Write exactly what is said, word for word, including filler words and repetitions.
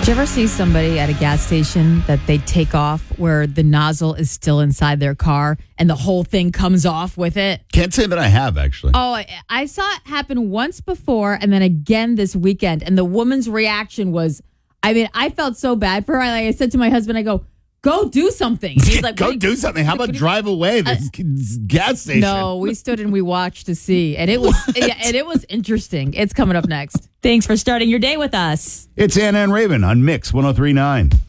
Did you ever see somebody at a gas station that they take off where the nozzle is still inside their car and the whole thing comes off with it? Can't say that I have, actually. Oh, I- I saw it happen once before and then again this weekend. And the woman's reaction was, I mean, I felt so bad for her. Like I said to my husband, I go, go do something. He's like, go "What- do something. How about drive away this gas station? No, we stood and we watched to see. And it was yeah, and it was interesting. It's coming up next. Thanks for starting your day with us. It's Anna and Raven on Mix one oh three point nine.